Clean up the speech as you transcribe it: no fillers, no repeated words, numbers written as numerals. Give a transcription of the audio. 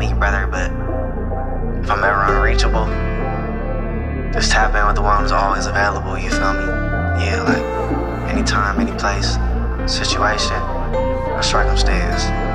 me, brother, but if I'm ever unreachable, just tap in with the one who's always available, you feel me? Yeah, like anytime, any place, situation, or circumstance.